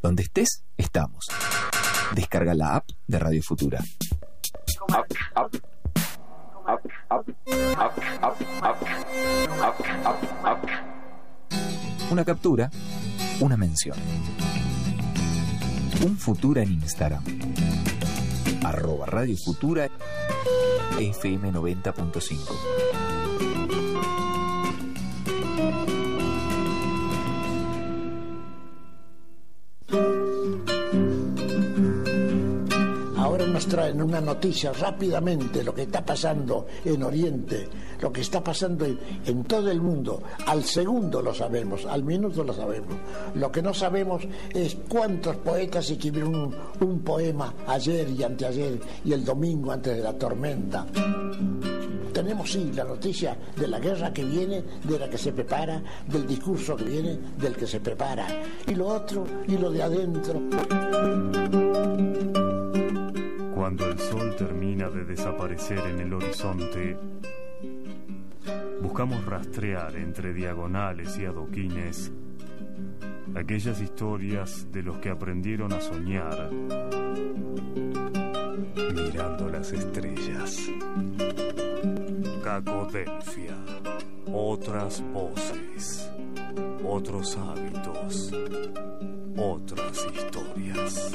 Donde estés, estamos. Descarga la app de Radio Futura. Una captura, una mención. Un Futura en Instagram. @Radio Futura FM 90.5. Ahora nos traen una noticia rápidamente, lo que está pasando en Oriente, lo que está pasando en todo el mundo. Al segundo lo sabemos, al minuto lo sabemos. Lo que no sabemos es cuántos poetas escribieron un poema ayer y anteayer y el domingo antes de la tormenta. Tenemos sí la noticia de la guerra que viene, de la que se prepara, del discurso que viene, del que se prepara. Y lo otro, y lo de adentro. Cuando el sol termina de desaparecer en el horizonte, buscamos rastrear entre diagonales y adoquines aquellas historias de los que aprendieron a soñar mirando las estrellas. Cacodelfia, otras voces, otros hábitos, otras historias.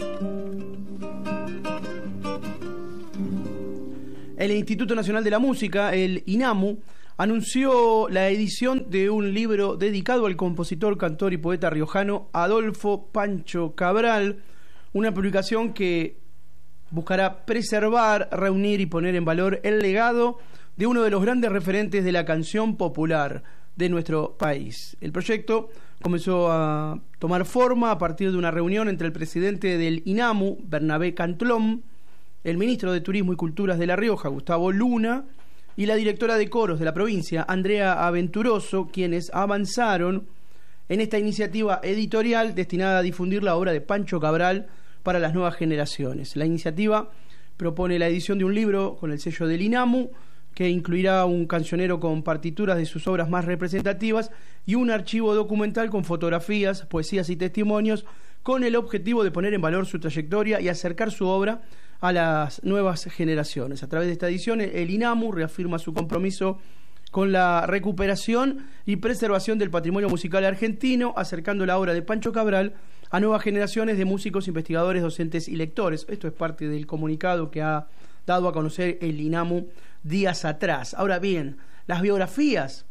El Instituto Nacional de la Música, el INAMU, anunció la edición de un libro dedicado al compositor, cantor y poeta riojano Adolfo Pancho Cabral, una publicación que buscará preservar, reunir y poner en valor el legado de uno de los grandes referentes de la canción popular de nuestro país. El proyecto comenzó a tomar forma a partir de una reunión entre el presidente del INAMU, Bernabé Cantlón, el ministro de Turismo y Culturas de La Rioja, Gustavo Luna, y la directora de coros de la provincia, Andrea Aventuroso, quienes avanzaron en esta iniciativa editorial destinada a difundir la obra de Pancho Cabral para las nuevas generaciones. La iniciativa propone la edición de un libro con el sello del INAMU, que incluirá un cancionero con partituras de sus obras más representativas y un archivo documental con fotografías, poesías y testimonios, con el objetivo de poner en valor su trayectoria y acercar su obra a las nuevas generaciones. A través de esta edición, el INAMU reafirma su compromiso con la recuperación y preservación del patrimonio musical argentino, acercando la obra de Pancho Cabral a nuevas generaciones de músicos, investigadores, docentes y lectores. Esto es parte del comunicado que ha dado a conocer el INAMU días atrás. Ahora bien, las biografías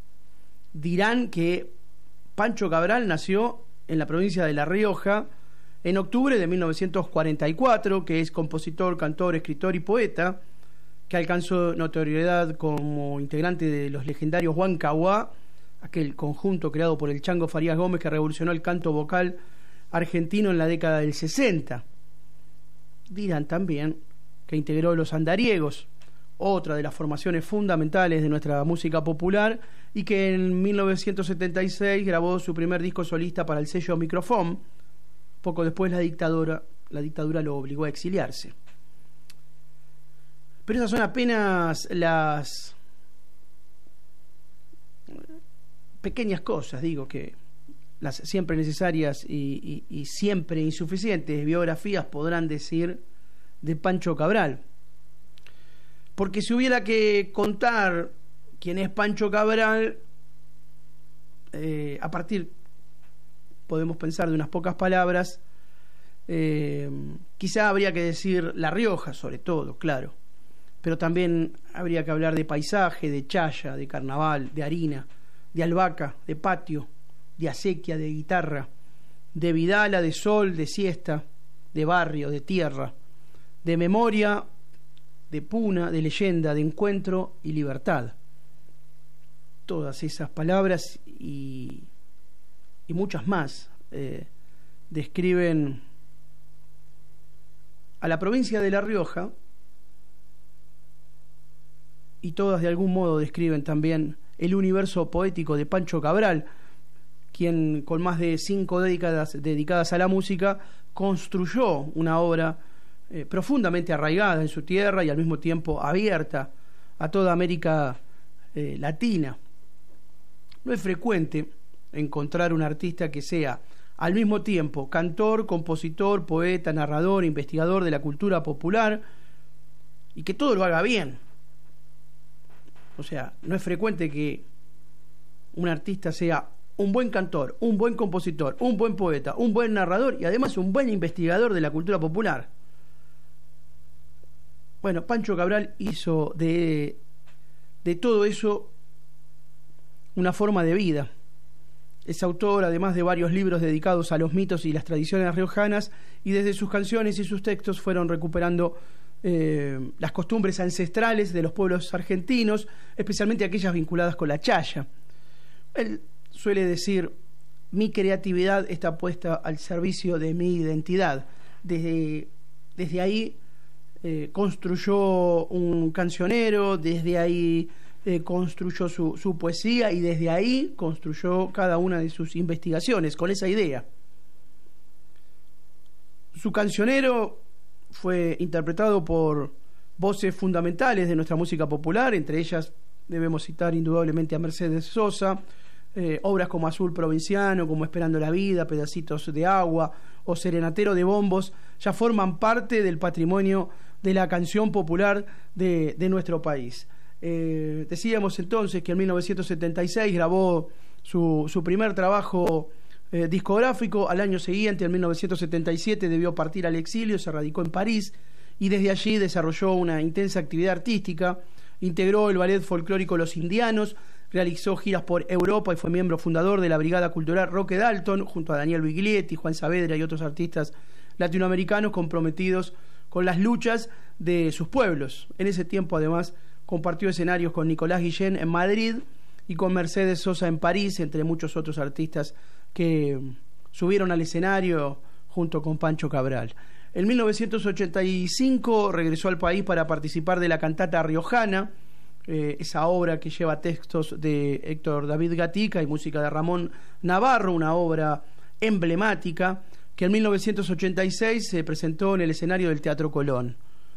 dirán que Pancho Cabral nació en la provincia de La Rioja en octubre de 1944, que es compositor, cantor, escritor y poeta, que alcanzó notoriedad como integrante de los legendarios Huancahuá, aquel conjunto creado por el Chango Farías Gómez que revolucionó el canto vocal argentino en la década del 60. Dirán también que integró Los Andariegos, otra de las formaciones fundamentales de nuestra música popular, y que en 1976 grabó su primer disco solista para el sello Microfón. Poco después la dictadura lo obligó a exiliarse. Pero esas son apenas las pequeñas cosas, que las siempre necesarias y siempre insuficientes biografías podrán decir de Pancho Cabral. Porque si hubiera que contar quién es Pancho Cabral, podemos pensar de unas pocas palabras, quizá habría que decir La Rioja, sobre todo, claro, pero también habría que hablar de paisaje, de chaya, de carnaval, de harina, de albahaca, de patio, de acequia, de guitarra, de vidala, de sol, de siesta, de barrio, de tierra, de memoria, de puna, de leyenda, de encuentro y libertad. Todas esas palabras y muchas más describen a la provincia de La Rioja, y todas de algún modo describen también el universo poético de Pancho Cabral, quien con más de 5 décadas dedicadas a la música construyó una obra profundamente arraigada en su tierra y al mismo tiempo abierta a toda América Latina. No es frecuente encontrar un artista que sea al mismo tiempo cantor, compositor, poeta, narrador, investigador de la cultura popular, y que todo lo haga bien. O sea, no es frecuente que un artista sea un buen cantor, un buen compositor, un buen poeta, un buen narrador y además un buen investigador de la cultura popular. Bueno, Pancho Cabral hizo de todo eso una forma de vida. Es autor, además, de varios libros dedicados a los mitos y las tradiciones riojanas, y desde sus canciones y sus textos fueron recuperando las costumbres ancestrales de los pueblos argentinos, especialmente aquellas vinculadas con la chaya. Él suele decir: mi creatividad está puesta al servicio de mi identidad. Desde ahí construyó un cancionero, desde ahí construyó su poesía, y desde ahí construyó cada una de sus investigaciones con esa idea. Su cancionero fue interpretado por voces fundamentales de nuestra música popular, entre ellas debemos citar indudablemente a Mercedes Sosa. Obras como Azul Provinciano, como Esperando la Vida, Pedacitos de Agua o Serenatero de Bombos ya forman parte del patrimonio de la canción popular de nuestro país. Decíamos entonces que en 1976 grabó su primer trabajo discográfico. Al año siguiente, en 1977, debió partir al exilio, se radicó en París y desde allí desarrolló una intensa actividad artística. Integró el ballet folclórico Los Indianos, realizó giras por Europa y fue miembro fundador de la Brigada Cultural Roque Dalton, junto a Daniel Biglietti, Juan Saavedra y otros artistas latinoamericanos comprometidos con las luchas de sus pueblos. En ese tiempo, además, compartió escenarios con Nicolás Guillén en Madrid y con Mercedes Sosa en París, entre muchos otros artistas que subieron al escenario junto con Pancho Cabral. En 1985 regresó al país para participar de la cantata riojana, esa obra que lleva textos de Héctor David Gatica y música de Ramón Navarro, una obra emblemática que en 1986 se presentó en el escenario del Teatro Colón.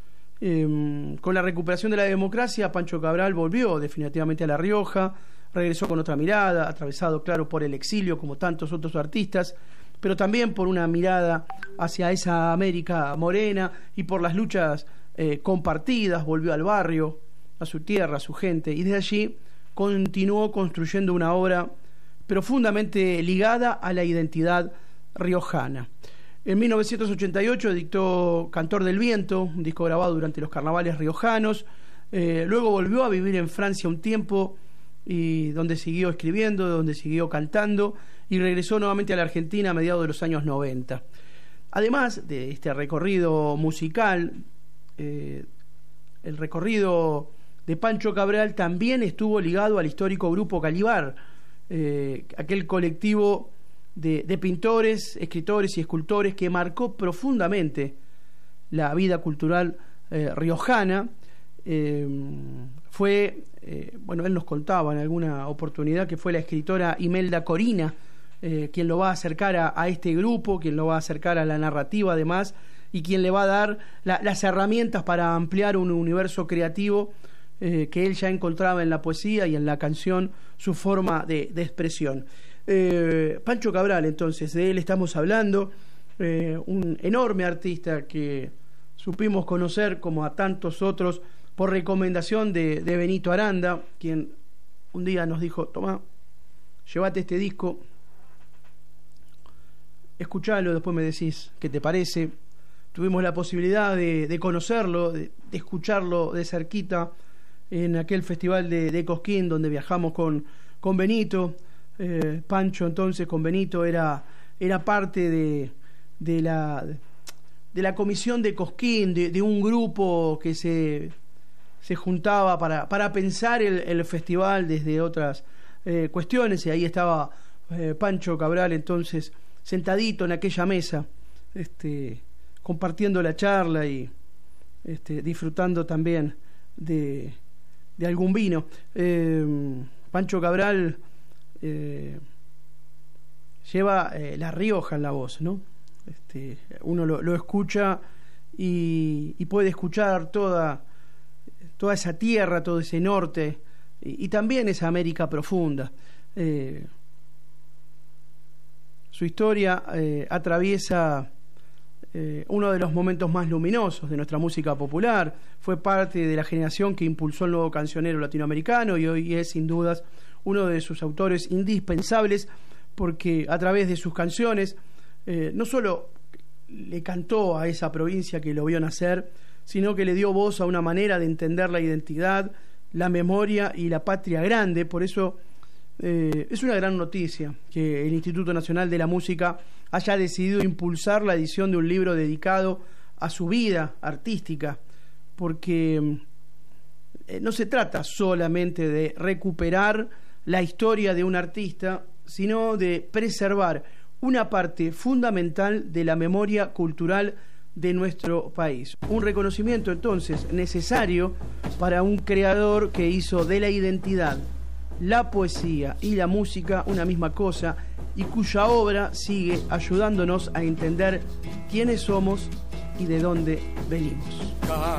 Con la recuperación de la democracia, Pancho Cabral volvió definitivamente a La Rioja, regresó con otra mirada, atravesado, claro, por el exilio como tantos otros artistas, pero también por una mirada hacia esa América morena y por las luchas compartidas. Volvió al barrio, a su tierra, a su gente, y desde allí continuó construyendo una obra profundamente ligada a la identidad riojana. En 1988 dictó Cantor del Viento, un disco grabado durante los carnavales riojanos. Luego volvió a vivir en Francia un tiempo, y donde siguió escribiendo, donde siguió cantando, y regresó nuevamente a la Argentina a mediados de los años 90. Además de este recorrido musical, el recorrido de Pancho Cabral también estuvo ligado al histórico Grupo Calibar, aquel colectivo de pintores, escritores y escultores que marcó profundamente la vida cultural riojana. Fue, él nos contaba en alguna oportunidad que fue la escritora Imelda Corina quien lo va a acercar a este grupo, quien lo va a acercar a la narrativa además, y quien le va a dar las herramientas para ampliar un universo creativo que él ya encontraba en la poesía y en la canción, su forma de expresión. Pancho Cabral, entonces, de él estamos hablando, un enorme artista que supimos conocer, como a tantos otros, por recomendación de Benito Aranda, quien un día nos dijo: tomá, llévate este disco, escuchalo, después me decís qué te parece. Tuvimos la posibilidad de conocerlo, de escucharlo de cerquita en aquel festival de Cosquín, donde viajamos con Benito. Pancho, entonces, con Benito era parte de la comisión de Cosquín, de un grupo que se juntaba para pensar el festival desde otras cuestiones, y ahí estaba Pancho Cabral, entonces, sentadito en aquella mesa, compartiendo la charla y disfrutando también de algún vino. Pancho Cabral lleva La Rioja en la voz, ¿no? Uno lo escucha y puede escuchar toda esa tierra, todo ese norte y también esa América profunda. Su historia atraviesa uno de los momentos más luminosos de nuestra música popular. Fue parte de la generación que impulsó el nuevo cancionero latinoamericano y hoy es sin dudas uno de sus autores indispensables, porque a través de sus canciones no solo le cantó a esa provincia que lo vio nacer, sino que le dio voz a una manera de entender la identidad, la memoria y la patria grande. Por eso es una gran noticia que el Instituto Nacional de la Música haya decidido impulsar la edición de un libro dedicado a su vida artística, porque no se trata solamente de recuperar la historia de un artista, sino de preservar una parte fundamental de la memoria cultural de nuestro país. Un reconocimiento entonces necesario para un creador que hizo de la identidad, la poesía y la música una misma cosa, y cuya obra sigue ayudándonos a entender quiénes somos y de dónde venimos.